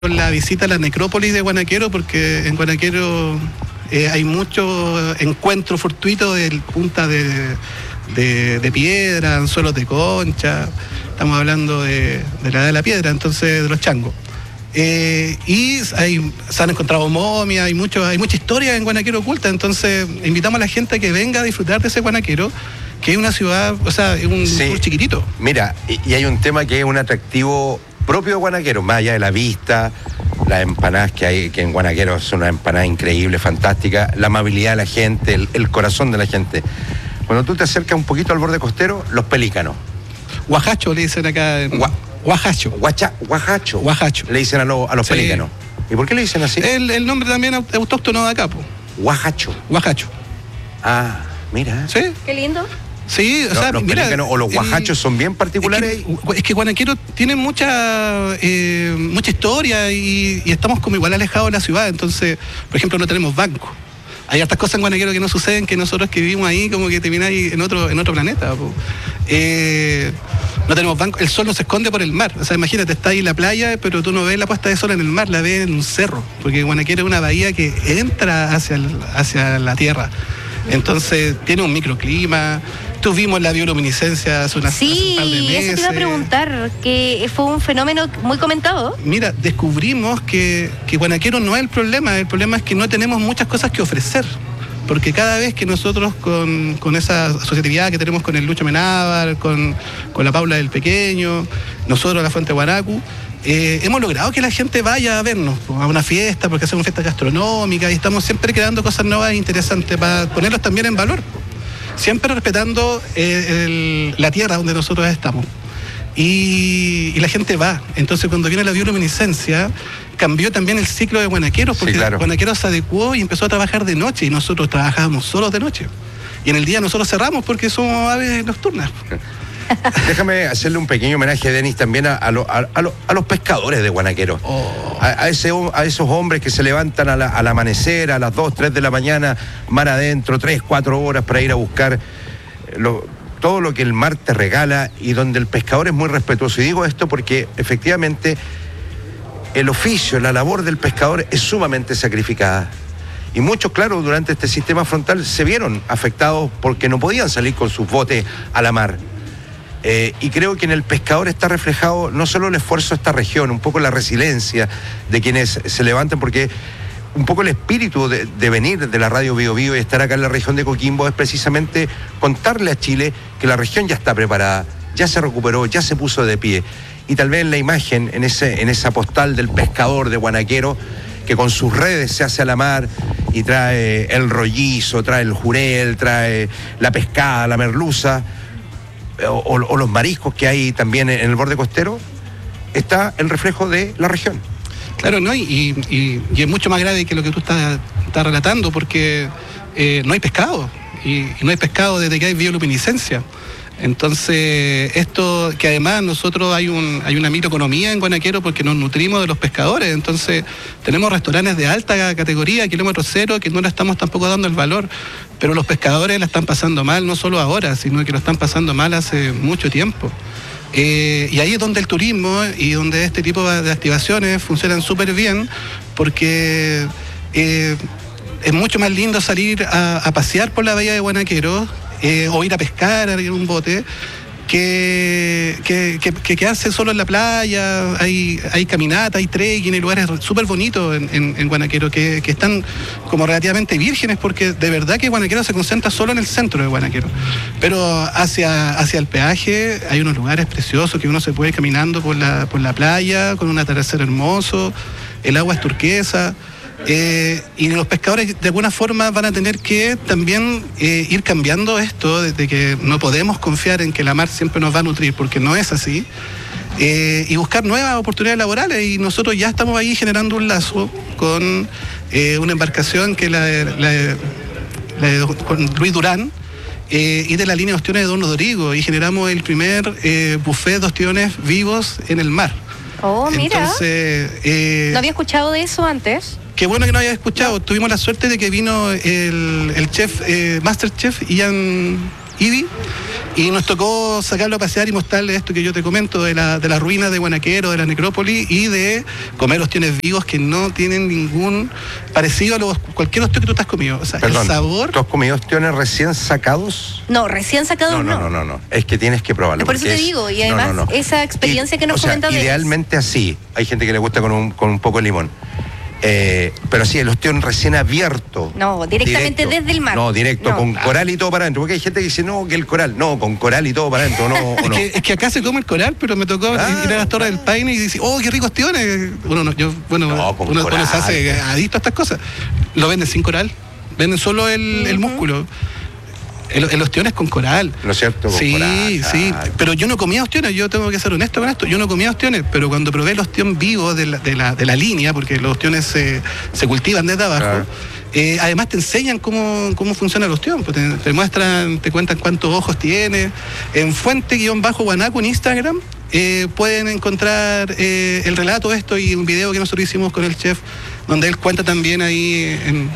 la visita a la necrópolis de Guanaquero, porque en Guanaquero hay mucho encuentro fortuito de punta de piedra, anzuelos de concha, estamos hablando de la edad de la piedra, entonces de los changos. Y se han encontrado momias, hay mucha historia en Guanaquero oculta, entonces invitamos a la gente a que venga a disfrutar de ese Guanaquero, que es una ciudad, o sea, es un sur chiquitito. Mira, y hay un tema que es un atractivo propio de Guanaquero, más allá de la vista, las empanadas que hay, que en Guanaquero son una empanada increíble, fantástica, la amabilidad de la gente, el corazón de la gente. Cuando tú te acercas un poquito al borde costero, los pelícanos. Guajacho le dicen acá. Guajacho. Guajacho. Le dicen a los pelícanos. ¿Y por qué le dicen así? El nombre también autóctono de acá, po. Guajacho. Ah, mira. ¿Sí? Qué lindo. Sí, o sea, los pelícanos o los guajachos son bien particulares. Es que Guanaquero tiene mucha historia y estamos como igual alejados de la ciudad. Entonces, por ejemplo, no tenemos banco. Hay hartas cosas en Guanaquero que no suceden, que nosotros que vivimos ahí como que termináis en otro planeta. No tenemos banco, el sol no se esconde por el mar. O sea, imagínate, está ahí en la playa, pero tú no ves la puesta de sol en el mar, la ves en un cerro. Porque Guanaquero es una bahía que entra hacia la tierra. Entonces, tiene un microclima. Tuvimos la bioluminiscencia hace un par de meses. Sí, eso te iba a preguntar, que fue un fenómeno muy comentado. Mira, descubrimos que Guanaquero no es el problema es que no tenemos muchas cosas que ofrecer. Porque cada vez que nosotros con esa asociatividad que tenemos con el Lucho Menábar, con la Paula del Pequeño, nosotros la Fuente Guanacu, hemos logrado que la gente vaya a vernos a una fiesta, porque hacemos fiestas gastronómicas y estamos siempre creando cosas nuevas e interesantes para ponerlos también en valor. Siempre respetando la tierra donde nosotros estamos. Y la gente va. Entonces, cuando viene la bioluminiscencia, cambió también el ciclo de Guanaquero, porque Guanaquero se adecuó y empezó a trabajar de noche, y nosotros trabajábamos solos de noche. Y en el día nosotros cerramos porque somos aves nocturnas. Déjame hacerle un pequeño homenaje, Denis, también a los pescadores de Guanaquero. A esos hombres que se levantan al amanecer, a las 2, 3 de la mañana, mar adentro, 3, 4 horas para ir a buscar todo lo que el mar te regala, y donde el pescador es muy respetuoso. Y digo esto porque efectivamente el oficio, la labor del pescador es sumamente sacrificada. Y muchos, claro, durante este sistema frontal se vieron afectados porque no podían salir con sus botes a la mar. Y creo que en el pescador está reflejado no solo el esfuerzo de esta región, un poco la resiliencia de quienes se levantan, porque un poco el espíritu de venir de la Radio Bío Bío y estar acá en la región de Coquimbo es precisamente contarle a Chile que la región ya está preparada, ya se recuperó, ya se puso de pie. Y tal vez en la imagen, en esa postal del pescador de Guanaquero, que con sus redes se hace a la mar y trae el rollizo, trae el jurel, trae la pescada, la merluza, o los mariscos que hay también en el borde costero, está el reflejo de la región. Claro, ¿no? Y es mucho más grave que lo que tú estás relatando, porque no hay pescado, y no hay pescado desde que hay bioluminiscencia. Entonces, esto que además nosotros hay una microeconomía en Guanaquero porque nos nutrimos de los pescadores. Entonces, tenemos restaurantes de alta categoría, kilómetro cero, que no le estamos tampoco dando el valor. Pero los pescadores la están pasando mal, no solo ahora, sino que lo están pasando mal hace mucho tiempo. Y ahí es donde el turismo y donde este tipo de activaciones funcionan súper bien, porque es mucho más lindo salir a pasear por la bahía de Guanaquero, o ir a pescar en un bote, que quedarse solo en la playa. Hay caminata, hay trekking, hay lugares súper bonitos en Guanaquero que están como relativamente vírgenes, porque de verdad que Guanaquero se concentra solo en el centro de Guanaquero. Pero hacia el peaje hay unos lugares preciosos que uno se puede ir caminando por la playa, con un atardecer hermoso, el agua es turquesa. Y los pescadores de alguna forma van a tener que también ir cambiando esto, de que no podemos confiar en que la mar siempre nos va a nutrir, porque no es así, y buscar nuevas oportunidades laborales. Y nosotros ya estamos ahí generando un lazo con una embarcación que con Luis Durán, y de la línea de ostiones de Don Rodrigo, y generamos el primer buffet de ostiones vivos en el mar. Oh, mira. Entonces, no había escuchado de eso antes. Qué bueno que no había escuchado. Tuvimos la suerte de que vino el chef, Masterchef Ian Ibi, Y nos tocó sacarlo a pasear y mostrarle esto que yo te comento de la ruina de Guanaquero, de la necrópolis, y de comer ostiones vivos que no tienen ningún parecido a cualquier ostión que tú te has comido. O sea, Perdón, el sabor... ¿tú has comido ostiones recién sacados? No, recién sacados no. No. Es que tienes que probarlo. Por eso te digo, y además esa experiencia que nos comentas. Idealmente así. Hay gente que le gusta con un poco de limón. Pero sí, el ostión recién abierto. No, directamente desde el mar. No, directo, con coral y todo para adentro. Porque hay gente que dice, no, que el coral. No, con coral y todo para adentro, no. Es que acá se come el coral, pero me tocó ir a las Torres del Paine y dice, oh, qué rico ostiones. Uno se hace adicto a estas cosas. Lo venden sin coral. Venden solo el músculo. El ostión es con coral. ¿No es cierto? Con coral. Sí. Pero yo no comía ostiones, yo tengo que ser honesto con esto. Yo no comía ostiones, pero cuando probé el ostión vivo de la línea, porque los ostiones se cultivan desde abajo, además te enseñan cómo funciona el ostión. Pues te muestran, te cuentan cuántos ojos tiene. En Fuente_Guanaco en Instagram pueden encontrar el relato de esto y un video que nosotros hicimos con el chef, donde él cuenta también ahí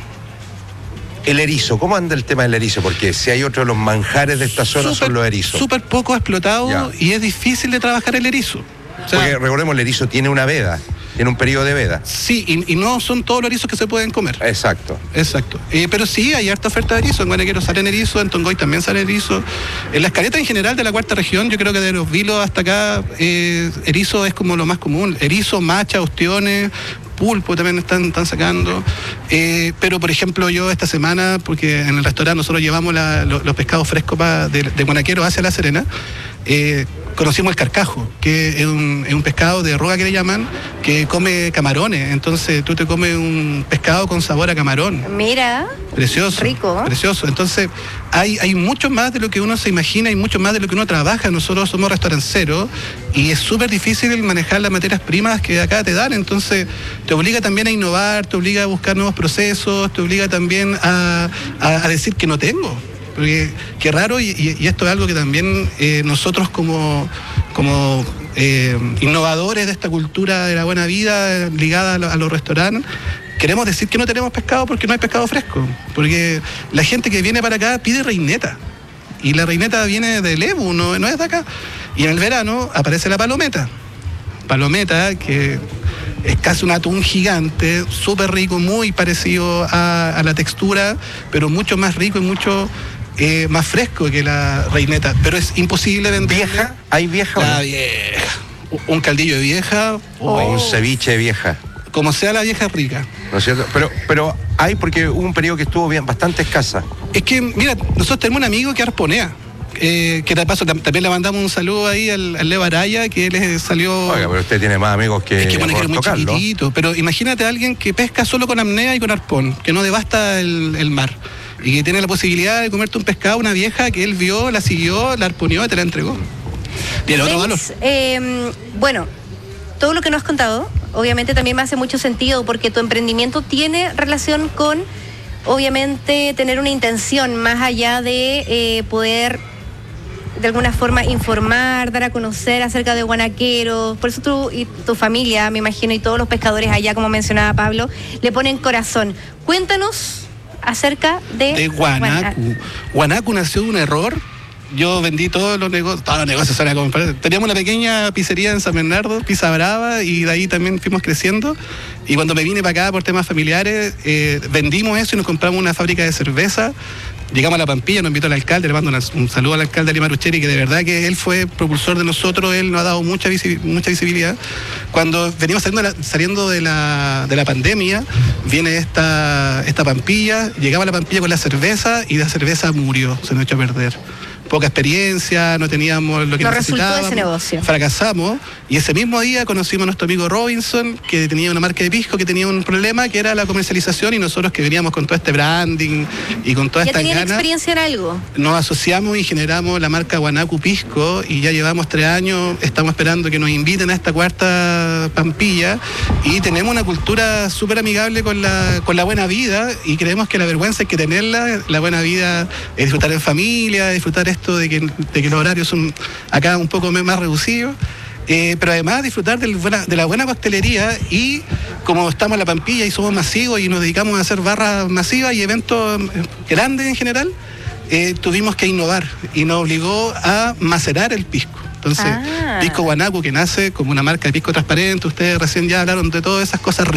El erizo, ¿cómo anda el tema del erizo? Porque si hay otro de los manjares de esta zona son los erizos. Súper poco explotado y es difícil de trabajar el erizo. O sea, porque recordemos, el erizo tiene una veda, tiene un periodo de veda. Sí, y no son todos los erizos que se pueden comer. Exacto. Pero sí, hay harta oferta de erizo. En Guanaquero salen erizo, en Tongoy también sale erizo. En las caletas en general de la cuarta región, yo creo que de los vilos hasta acá, erizo es como lo más común. Erizo, macha, ostiones, pulpo también están sacando. Pero, por ejemplo, yo esta semana, porque en el restaurante nosotros llevamos los pescados frescos de Guanaquero hacia La Serena, conocimos el carcajo, que es un pescado de roca que le llaman, que come camarones. Entonces tú te comes un pescado con sabor a camarón. Mira. Precioso. Rico. Precioso. Entonces hay mucho más de lo que uno se imagina y mucho más de lo que uno trabaja. Nosotros somos restauranceros y es súper difícil manejar las materias primas que acá te dan. Entonces te obliga también a innovar, te obliga a buscar nuevos procesos, te obliga también a decir que no tengo. Porque qué raro, y esto es algo que también nosotros como innovadores de esta cultura de la buena vida ligada a los restaurantes, queremos decir que no tenemos pescado porque no hay pescado fresco. Porque la gente que viene para acá pide reineta. Y la reineta viene del Lebu, no es de acá. Y en el verano aparece la palometa. Palometa, que es casi un atún gigante, súper rico, muy parecido a la textura, pero mucho más rico y mucho más fresco que la reineta. Pero es imposible vender. ¿Vieja? ¿Hay vieja o no? La vieja. Un caldillo de vieja. O un ceviche de vieja. Como sea la vieja rica. ¿No es cierto? Pero hay, porque hubo un periodo que estuvo bastante escasa. Es que, mira, nosotros tenemos un amigo que arponea. Que de paso también le mandamos un saludo ahí al Leo Araya, que él salió... Oiga, pero usted tiene más amigos que... Es que pone que es muy chiquitito, pero imagínate a alguien que pesca solo con apnea y con arpón, que no devasta el mar, y que tiene la posibilidad de comerte un pescado, una vieja que él vio, la siguió, la arponeó y te la entregó. Tiene otro valor. Bueno, todo lo que nos has contado, obviamente también me hace mucho sentido, porque tu emprendimiento tiene relación con, obviamente, tener una intención más allá de poder de alguna forma informar, dar a conocer acerca de Guanaquero. Por eso tú y tu familia, me imagino, y todos los pescadores allá, como mencionaba Pablo, le ponen corazón. Cuéntanos acerca de Guanaco. Guanaco nació de un error. Yo vendí todos los negocios, teníamos una pequeña pizzería en San Bernardo, Pizza Brava, y de ahí también fuimos creciendo. Y cuando me vine para acá por temas familiares, vendimos eso y nos compramos una fábrica de cerveza. Llegamos a La Pampilla, nos invitó el alcalde, le mando un saludo al alcalde Ali Marucheri, que de verdad que él fue propulsor de nosotros, él nos ha dado mucha visibilidad. Cuando venimos saliendo de la pandemia, viene esta Pampilla, llegaba a La Pampilla con la cerveza y la cerveza murió, se nos echó a perder. Poca experiencia, no teníamos lo que necesitábamos. Resultó ese negocio. Fracasamos, y ese mismo día conocimos a nuestro amigo Robinson, que tenía una marca de pisco, que tenía un problema, que era la comercialización, y nosotros que veníamos con todo este branding y con toda esta gana. ¿Ya tenían experiencia en algo? Nos asociamos y generamos la marca Guanaco Pisco, y ya llevamos 3 años, estamos esperando que nos inviten a esta cuarta Pampilla, y tenemos una cultura súper amigable con la buena vida, y creemos que la vergüenza hay que tenerla. La buena vida es disfrutar en familia, disfrutar esto de que los horarios son acá un poco más reducidos, pero además disfrutar de la buena coctelería. Y como estamos en La Pampilla y somos masivos y nos dedicamos a hacer barras masivas y eventos grandes en general, tuvimos que innovar y nos obligó a macerar el pisco. Entonces, Pisco Guanaco, que nace como una marca de pisco transparente, ustedes recién ya hablaron de todas esas cosas